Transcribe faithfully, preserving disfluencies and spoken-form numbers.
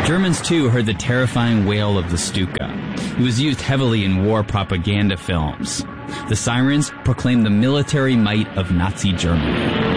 Germans, too, heard the terrifying wail of the Stuka. It was used heavily in war propaganda films. The sirens proclaimed the military might of Nazi Germany.